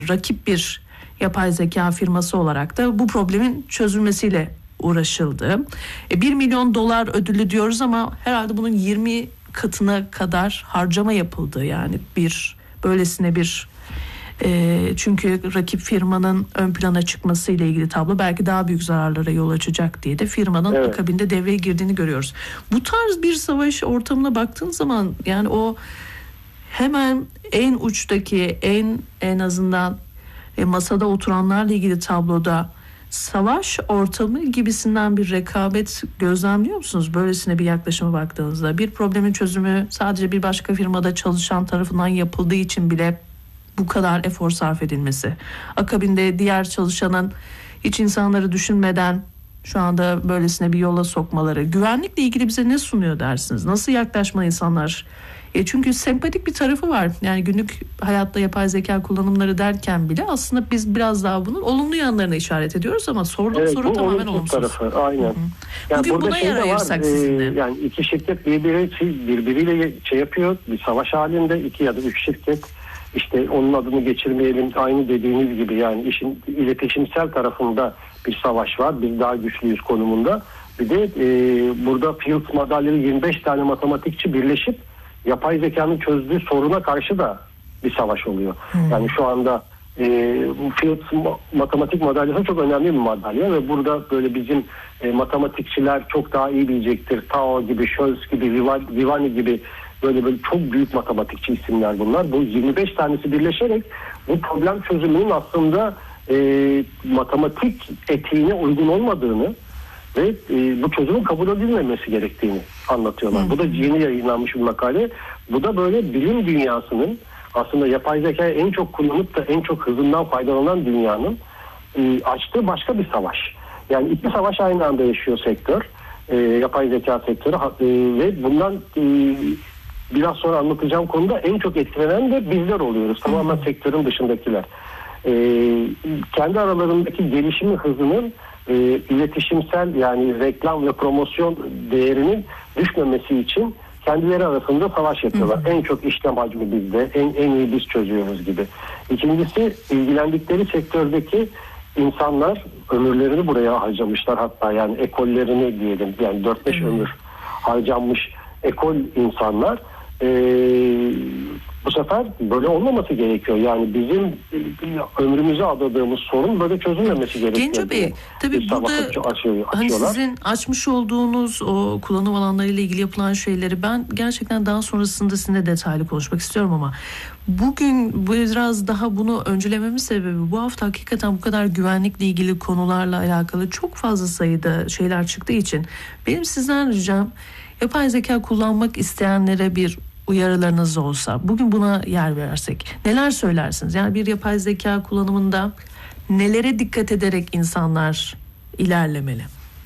rakip bir yapay zeka firması olarak da bu problemin çözülmesiyle uğraşıldı. 1 milyon dolar ödülü diyoruz ama herhalde bunun 20 katına kadar harcama yapıldı. Yani böylesine bir çünkü rakip firmanın ön plana çıkması ile ilgili tablo belki daha büyük zararlara yol açacak diye de firmanın akabinde devreye girdiğini görüyoruz. Bu tarz bir savaş ortamına baktığın zaman yani o hemen en uçtaki en azından masada oturanlarla ilgili tabloda savaş ortamı gibisinden bir rekabet gözlemliyor musunuz? Böylesine bir yaklaşıma baktığınızda bir problemin çözümü sadece bir başka firmada çalışan tarafından yapıldığı için bile bu kadar efor sarf edilmesi. Akabinde diğer çalışanın hiç insanları düşünmeden şu anda böylesine bir yola sokmaları. Güvenlikle ilgili bize ne sunuyor dersiniz? Nasıl yaklaşmalı insanlar? Çünkü sempatik bir tarafı var. Yani günlük hayatta yapay zeka kullanımları derken bile aslında biz biraz daha bunun olumlu yanlarına işaret ediyoruz ama sorduğum soru tamamen olumsuz. Tarafı, aynen. Yani bugün buna yer ayırsak sizinle. Yani iki şirket birbiriyle yapıyor. Bir savaş halinde 2 ya da 3 şirket. İşte onun adını geçirmeyelim, aynı dediğiniz gibi yani işin iletişimsel tarafında bir savaş var. Biz daha güçlüyüz konumunda. Bir de burada Fields madalyalı 25 tane matematikçi birleşip yapay zekanın çözdüğü soruna karşı da bir savaş oluyor. Yani şu anda Fields matematik madalyası çok önemli bir madalya ve burada böyle bizim matematikçiler çok daha iyi bilecektir. Tao gibi, Scholz gibi, Vivani gibi böyle çok büyük matematikçi isimler bunlar. Bu 25 tanesi birleşerek bu problem çözümünün aslında matematik etiğine uygun olmadığını ve bu çözümün kabul edilmemesi gerektiğini anlatıyorlar. Bu da yeni yayınlanmış bir makale. Bu da böyle bilim dünyasının aslında yapay zekayı en çok kullanıp da en çok hızından faydalanan dünyanın açtığı başka bir savaş. Yani iki savaş aynı anda yaşıyor sektör. Yapay zeka sektörü ve bundan biraz sonra anlatacağım konuda en çok etkilenen de bizler oluyoruz. Tamamen sektörün dışındakiler. Kendi aralarındaki gelişimi hızının iletişimsel yani reklam ve promosyon değerinin düşmemesi için kendileri arasında savaş yapıyorlar. En çok işlem hacmi bizde, en iyi biz çözüyoruz gibi. İkincisi ilgilendikleri sektördeki insanlar ömürlerini buraya harcamışlar, hatta yani ekollerini diyelim yani 4-5 ömür harcanmış ekol insanlar. Bu sefer böyle olmaması gerekiyor. Yani bizim ömrümüze adadığımız sorun böyle çözülmemesi gerekiyor. Genco Bey, tabii burada hani sizin açmış olduğunuz o kullanım alanlarıyla ilgili yapılan şeyleri ben gerçekten daha sonrasında sizinle detaylı konuşmak istiyorum ama bugün biraz daha bunu öncülememin sebebi bu hafta hakikaten bu kadar güvenlikle ilgili konularla alakalı çok fazla sayıda şeyler çıktığı için benim sizden ricam yapay zeka kullanmak isteyenlere bir uyarılarınız olsa, bugün buna yer versek neler söylersiniz? Yani bir yapay zeka kullanımında nelere dikkat ederek insanlar ilerlemeli?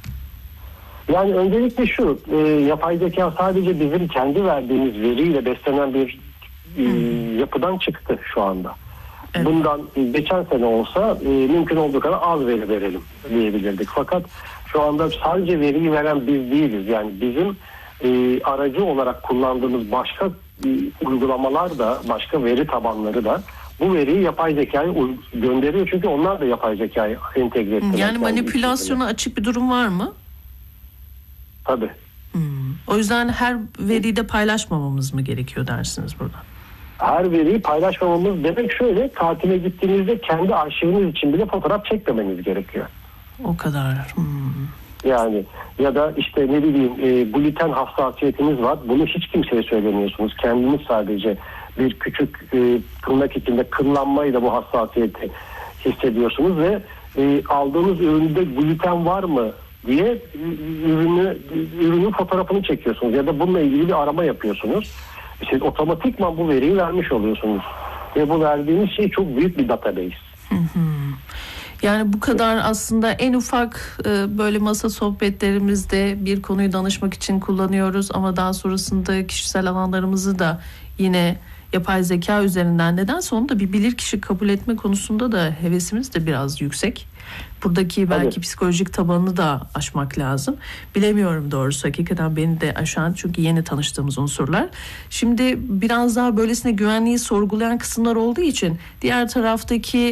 Yani öncelikle şu, yapay zeka sadece bizim kendi verdiğimiz veriyle beslenen bir yapıdan çıktı şu anda. Evet. Bundan geçen sene olsa mümkün olduğu kadar az veri verelim diyebilirdik. Fakat şu anda sadece veriyi veren biz değiliz. Yani bizim aracı olarak kullandığımız başka uygulamalar da, başka veri tabanları da bu veriyi yapay zekaya gönderiyor. Çünkü onlar da yapay zekayı entegre ettiler. Yani manipülasyona açık bir durum var mı? Tabii. O yüzden her veriyi de paylaşmamamız mı gerekiyor dersiniz burada? Her veriyi paylaşmamamız demek şöyle, tatile gittiğinizde kendi arşiviniz için bile fotoğraf çekmemeniz gerekiyor. O kadar. Yani ya da işte ne bileyim gluten hassasiyetiniz var. Bunu hiç kimseye söylemiyorsunuz. Kendiniz sadece bir küçük tırnak içinde kıllanmayla bu hassasiyeti hissediyorsunuz ve aldığınız üründe gluten var mı diye ürünün fotoğrafını çekiyorsunuz ya da bununla ilgili bir arama yapıyorsunuz. Siz otomatikman bu veriyi vermiş oluyorsunuz. Ve bu verdiğiniz şey çok büyük bir database. Yani bu kadar aslında en ufak böyle masa sohbetlerimizde bir konuyu danışmak için kullanıyoruz ama daha sonrasında kişisel alanlarımızı da yine yapay zeka üzerinden nedense onu da bir bilirkişi kabul etme konusunda da hevesimiz de biraz yüksek. Buradaki belki psikolojik tabanını da aşmak lazım. Bilemiyorum doğrusu, hakikaten beni de aşan çünkü yeni tanıştığımız unsurlar. Şimdi biraz daha böylesine güvenliği sorgulayan kısımlar olduğu için diğer taraftaki